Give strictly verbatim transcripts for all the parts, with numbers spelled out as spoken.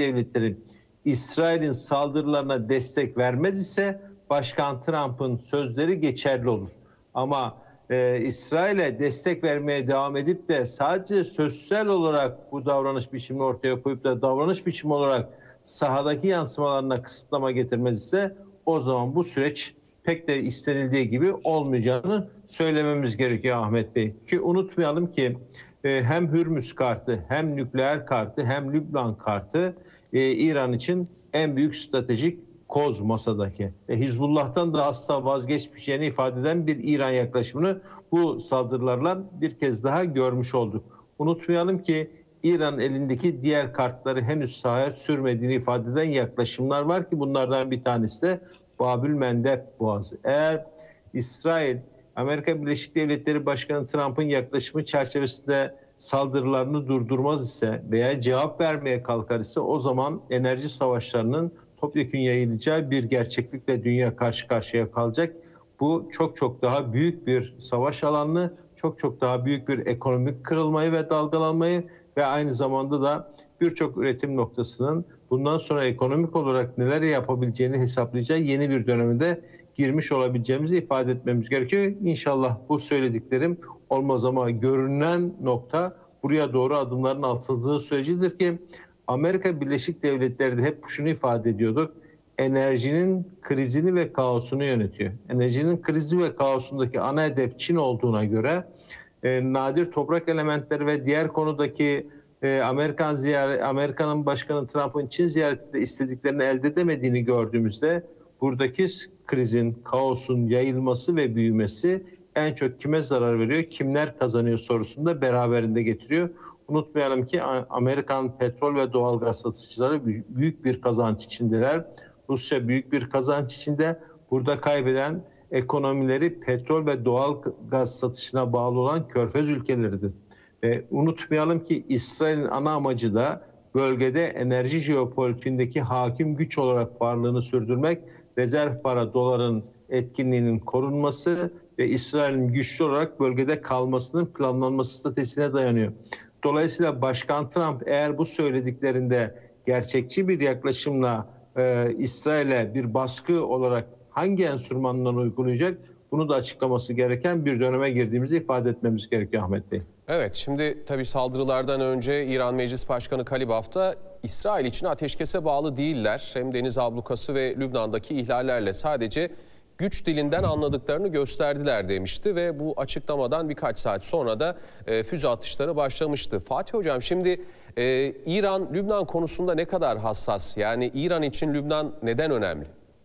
Devletleri İsrail'in saldırılarına destek vermez ise Başkan Trump'ın sözleri geçerli olur. Ama e, İsrail'e destek vermeye devam edip de sadece sözsel olarak bu davranış biçimini ortaya koyup da davranış biçimi olarak sahadaki yansımalarına kısıtlama getirmez ise o zaman bu süreç pek de istenildiği gibi olmayacağını söylememiz gerekiyor Ahmet Bey. Ki unutmayalım ki e, hem Hürmüz kartı hem nükleer kartı hem Lübnan kartı e, İran için en büyük stratejik koz masadaki. E, Hizbullah'tan da asla vazgeçmeyeceğini ifade eden bir İran yaklaşımını bu saldırılarla bir kez daha görmüş olduk. Unutmayalım ki İran elindeki diğer kartları henüz sahaya sürmediğini ifade eden yaklaşımlar var ki bunlardan bir tanesi de Babül Mendeb Boğazı. Eğer İsrail, Amerika Birleşik Devletleri Başkanı Trump'ın yaklaşımı çerçevesinde saldırılarını durdurmaz ise veya cevap vermeye kalkar ise o zaman enerji savaşlarının topyekun yayılacağı bir gerçeklikle dünya karşı karşıya kalacak. Bu çok çok daha büyük bir savaş alanını, çok çok daha büyük bir ekonomik kırılmayı ve dalgalanmayı ve aynı zamanda da birçok üretim noktasının bundan sonra ekonomik olarak neler yapabileceğini hesaplayacağı yeni bir dönemde girmiş olabileceğimizi ifade etmemiz gerekiyor. İnşallah bu söylediklerim olmaz ama görünen nokta buraya doğru adımların atıldığı sürecidir ki Amerika Birleşik Devletleri de hep şunu ifade ediyorduk. Enerjinin krizini ve kaosunu yönetiyor. Enerjinin krizi ve kaosundaki ana hedef Çin olduğuna göre e, nadir toprak elementleri ve diğer konudaki e, Amerikan ziyaret, Amerika'nın Başkanı Trump'ın Çin ziyaretinde istediklerini elde edemediğini gördüğümüzde buradaki krizin, kaosun yayılması ve büyümesi en çok kime zarar veriyor, kimler kazanıyor sorusunu da beraberinde getiriyor. Unutmayalım ki Amerikan petrol ve doğalgaz satıcıları büyük bir kazanç içindeler. Rusya büyük bir kazanç içinde. Burada kaybeden ekonomileri petrol ve doğal gaz satışına bağlı olan körfez ülkeleridir. Ve unutmayalım ki İsrail'in ana amacı da bölgede enerji jeopolitiğindeki hakim güç olarak varlığını sürdürmek, rezerv para doların etkinliğinin korunması ve İsrail'in güçlü olarak bölgede kalmasının planlanması stratejisine dayanıyor. Dolayısıyla Başkan Trump eğer bu söylediklerinde gerçekçi bir yaklaşımla e, İsrail'e bir baskı olarak hangi enstrümandan uygulayacak bunu da açıklaması gereken bir döneme girdiğimizi ifade etmemiz gerekiyor Ahmet Bey. Evet, şimdi tabii saldırılardan önce İran Meclis Başkanı Kalibaf da İsrail için ateşkese bağlı değiller. Hem deniz ablukası ve Lübnan'daki ihlallerle sadece güç dilinden anladıklarını gösterdiler demişti ve bu açıklamadan birkaç saat sonra da e, füze atışları başlamıştı. Fatih Hocam, şimdi e, İran Lübnan konusunda ne kadar hassas? Yani İran için Lübnan neden önemli?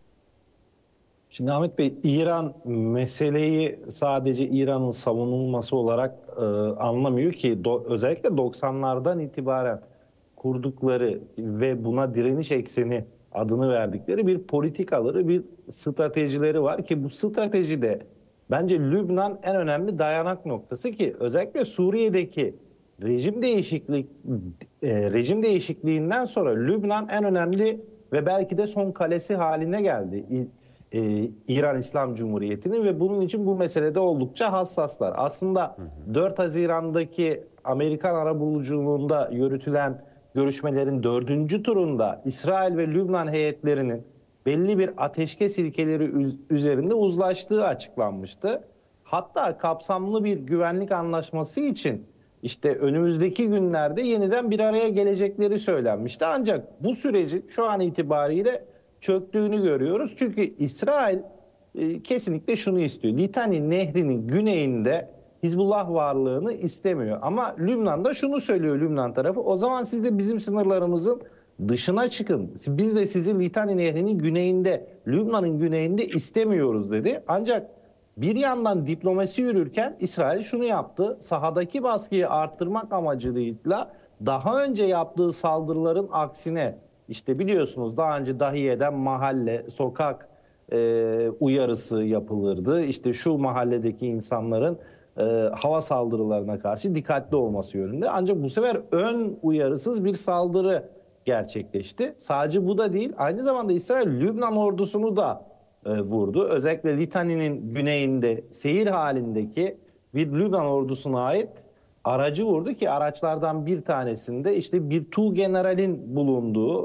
Şimdi Ahmet Bey, İran meseleyi sadece İran'ın savunulması olarak e, anlamıyor ki do, özellikle doksanlardan itibaren kurdukları ve buna direniş ekseni adını verdikleri bir politikaları, bir stratejileri var ki bu stratejide bence Lübnan en önemli dayanak noktası ki özellikle Suriye'deki rejim değişiklik e, rejim değişikliğinden sonra Lübnan en önemli ve belki de son kalesi haline geldi. Ee, İran İslam Cumhuriyeti'nin ve bunun için bu meselede oldukça hassaslar. Aslında dört Haziran'daki Amerikan arabuluculuğunda yürütülen görüşmelerin dördüncü turunda İsrail ve Lübnan heyetlerinin belli bir ateşkes ilkeleri üzerinde uzlaştığı açıklanmıştı. Hatta kapsamlı bir güvenlik anlaşması için işte önümüzdeki günlerde yeniden bir araya gelecekleri söylenmişti. Ancak bu sürecin şu an itibariyle çöktüğünü görüyoruz. Çünkü İsrail e, kesinlikle şunu istiyor. Litani Nehri'nin güneyinde Hizbullah varlığını istemiyor. Ama Lübnan'da şunu söylüyor Lübnan tarafı. O zaman siz de bizim sınırlarımızın dışına çıkın. Biz de sizi Litani Nehri'nin güneyinde, Lübnan'ın güneyinde istemiyoruz dedi. Ancak bir yandan diplomasi yürürken İsrail şunu yaptı. Sahadaki baskıyı arttırmak amacıyla daha önce yaptığı saldırıların aksine İşte biliyorsunuz daha önce Dahiye'den mahalle, sokak e, uyarısı yapılırdı. İşte şu mahalledeki insanların e, hava saldırılarına karşı dikkatli olması yönünde. Ancak bu sefer ön uyarısız bir saldırı gerçekleşti. Sadece bu da değil, aynı zamanda İsrail Lübnan ordusunu da e, vurdu. Özellikle Litani'nin güneyinde seyir halindeki bir Lübnan ordusuna ait aracı vurdu ki araçlardan bir tanesinde işte bir Tu generalin bulunduğu